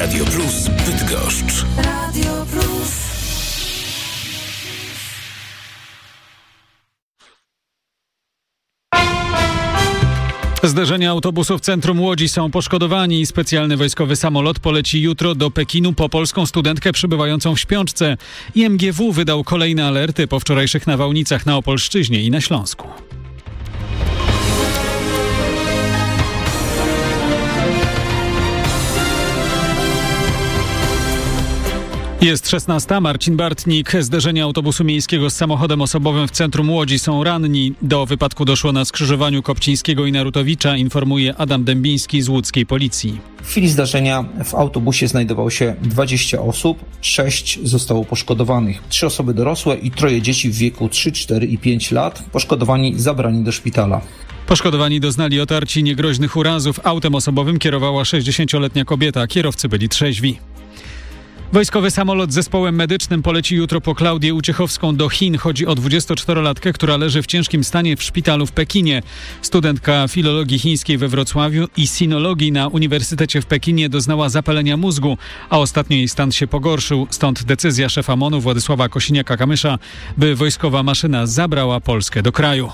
Radio Plus Bydgoszcz. Radio Plus. Zderzenia autobusu w centrum Łodzi są poszkodowani. Specjalny wojskowy samolot poleci jutro do Pekinu po polską studentkę przebywającą w śpiączce. IMGW wydał kolejne alerty po wczorajszych nawałnicach na Opolszczyźnie i na Śląsku. Jest 16. Marcin Bartnik. Zderzenia autobusu miejskiego z samochodem osobowym w centrum Łodzi. Są ranni. Do wypadku doszło na skrzyżowaniu Kopcińskiego i Narutowicza, informuje Adam Dębiński z łódzkiej policji. W chwili zdarzenia w autobusie znajdowało się 20 osób, 6 zostało poszkodowanych. 3 osoby dorosłe i 3 dzieci w wieku 3, 4 i 5 lat. Poszkodowani zabrani do szpitala. Poszkodowani doznali otarci niegroźnych urazów. Autem osobowym kierowała 60-letnia kobieta. Kierowcy byli trzeźwi. Wojskowy samolot z zespołem medycznym poleci jutro po Klaudię Uciechowską do Chin. Chodzi o 24-latkę, która leży w ciężkim stanie w szpitalu w Pekinie. Studentka filologii chińskiej we Wrocławiu i sinologii na Uniwersytecie w Pekinie doznała zapalenia mózgu, a ostatnio jej stan się pogorszył. Stąd decyzja szefa MON-u Władysława Kosiniaka-Kamysza, by wojskowa maszyna zabrała Polskę do kraju.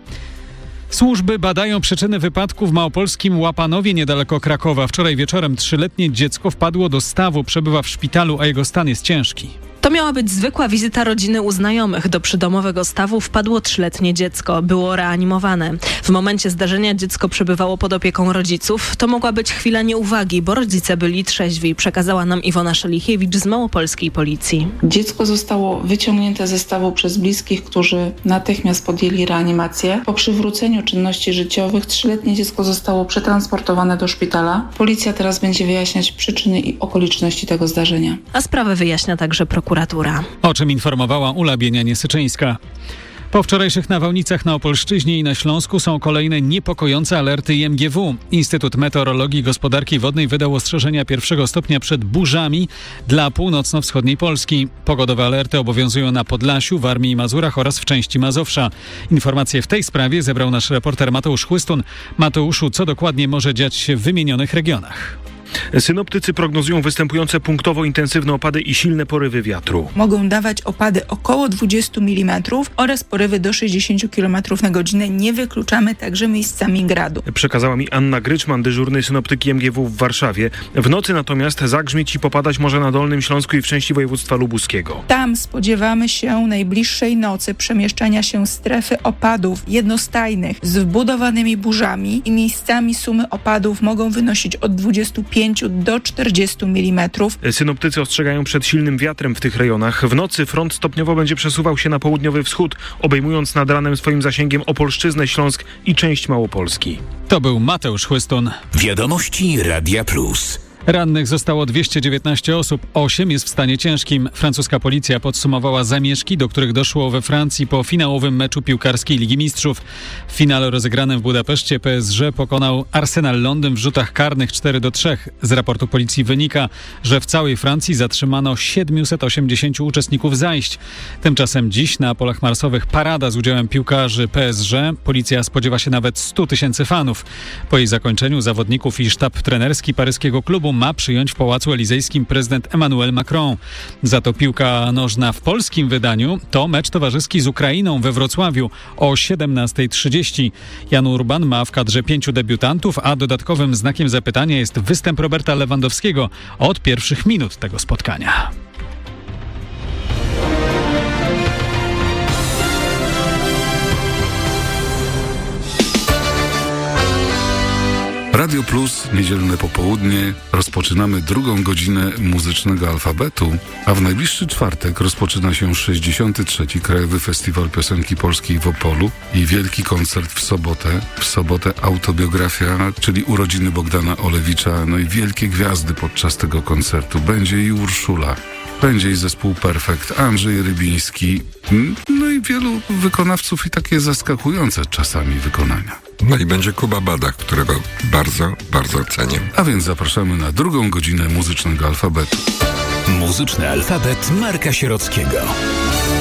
Służby badają przyczyny wypadku w małopolskim Łapanowie niedaleko Krakowa. Wczoraj wieczorem 3-letnie dziecko wpadło do stawu, przebywa w szpitalu, a jego stan jest ciężki. To miała być zwykła wizyta rodziny u znajomych. Do przydomowego stawu wpadło 3-letnie dziecko. Było reanimowane. W momencie zdarzenia dziecko przebywało pod opieką rodziców. To mogła być chwila nieuwagi, bo rodzice byli trzeźwi, przekazała nam Iwona Szelichiewicz z małopolskiej policji. Dziecko zostało wyciągnięte ze stawu przez bliskich, którzy natychmiast podjęli reanimację. Po przywróceniu czynności życiowych 3-letnie dziecko zostało przetransportowane do szpitala. Policja teraz będzie wyjaśniać przyczyny i okoliczności tego zdarzenia. A sprawę wyjaśnia także prokuratura. O czym informowała Ula Bienianie-Syczyńska. Po wczorajszych nawałnicach na Opolszczyźnie i na Śląsku są kolejne niepokojące alerty IMGW. Instytut Meteorologii i Gospodarki Wodnej wydał ostrzeżenia 1 stopnia przed burzami dla północno-wschodniej Polski. Pogodowe alerty obowiązują na Podlasiu, Warmii i Mazurach oraz w części Mazowsza. Informacje w tej sprawie zebrał nasz reporter Mateusz Chłystun. Mateuszu, co dokładnie może dziać się w wymienionych regionach? Synoptycy prognozują występujące punktowo intensywne opady i silne porywy wiatru. Mogą dawać opady około 20 mm oraz porywy do 60 km na godzinę. Nie wykluczamy także miejscami gradu. Przekazała mi Anna Gryczman, dyżurny synoptyk IMGW w Warszawie. W nocy natomiast zagrzmieć i popadać może na Dolnym Śląsku i w części województwa lubuskiego. Tam spodziewamy się najbliższej nocy przemieszczania się strefy opadów jednostajnych z wbudowanymi burzami i miejscami sumy opadów mogą wynosić od 25 do 40 mm. Synoptycy ostrzegają przed silnym wiatrem w tych rejonach. W nocy front stopniowo będzie przesuwał się na południowy wschód, obejmując nad ranem swoim zasięgiem Opolszczyznę, Śląsk i część Małopolski. To był Mateusz Chłystun. Wiadomości Radia Plus. Rannych zostało 219 osób, 8 jest w stanie ciężkim. Francuska policja podsumowała zamieszki, do których doszło we Francji po finałowym meczu piłkarskiej Ligi Mistrzów. W finale rozegranym w Budapeszcie PSG pokonał Arsenal Londyn w rzutach karnych 4-3. Z raportu policji wynika, że w całej Francji zatrzymano 780 uczestników zajść. Tymczasem dziś na polach marsowych parada z udziałem piłkarzy PSG. Policja spodziewa się nawet 100 000 fanów. Po jej zakończeniu zawodników i sztab trenerski paryskiego klubu ma przyjąć w Pałacu Elizejskim prezydent Emmanuel Macron. Za to piłka nożna w polskim wydaniu to mecz towarzyski z Ukrainą we Wrocławiu o 17:30. Jan Urban ma w kadrze 5 debiutantów, a dodatkowym znakiem zapytania jest występ Roberta Lewandowskiego od pierwszych minut tego spotkania. Radio Plus, niedzielne popołudnie. Rozpoczynamy drugą godzinę muzycznego alfabetu, a w najbliższy czwartek rozpoczyna się 63. Krajowy Festiwal Piosenki Polskiej w Opolu i wielki koncert w sobotę. W sobotę autobiografia, czyli urodziny Bogdana Olewicza, no i wielkie gwiazdy podczas tego koncertu. Będzie i Urszula, będzie i zespół Perfekt, Andrzej Rybiński, no i wielu wykonawców i takie zaskakujące czasami wykonania. No i będzie Kuba Badak, którego bardzo, bardzo cenię. A więc zapraszamy na drugą godzinę muzycznego alfabetu. Muzyczny alfabet Marka Sierockiego.